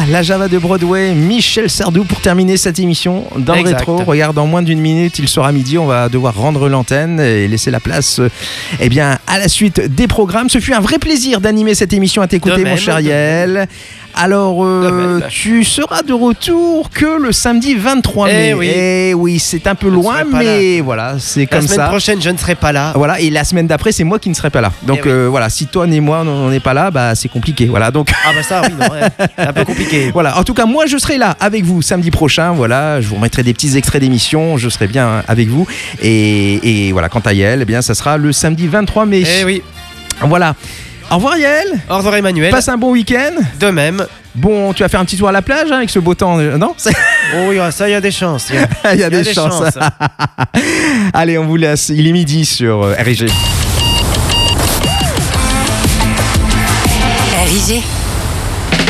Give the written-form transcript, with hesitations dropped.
la Java de Broadway, Michel Sardou pour terminer cette émission dans le rétro. Regarde, dans moins d'une minute, il sera midi, on va devoir rendre l'antenne et laisser la place à la suite des programmes. Ce fut un vrai plaisir d'animer cette émission à t'écouter, mon cher Yael. Alors, tu seras de retour que le samedi 23 mai. Eh oui, c'est un peu loin, mais voilà, c'est comme ça. La semaine prochaine, je ne serai pas là. Voilà, et la semaine d'après, c'est moi qui ne serai pas là. Donc voilà, si toi et moi, on n'est pas là, bah c'est compliqué. Voilà, donc. Ah bah ça, oui, non, c'est un peu compliqué. Voilà, en tout cas, moi, je serai là avec vous samedi prochain. Voilà, je vous remettrai des petits extraits d'émissions. Je serai bien avec vous. Et voilà, quant à Yael, eh bien, ça sera le samedi 23 mai. Eh oui. Voilà. Au revoir Yael. Au revoir Emmanuel. Passe un bon week-end. De même. Bon, tu vas faire un petit tour à la plage avec ce beau temps, non? Oh oui, ça il y a des chances. Il y a des chances. Allez, on vous laisse. Il est midi sur RIG. RIG.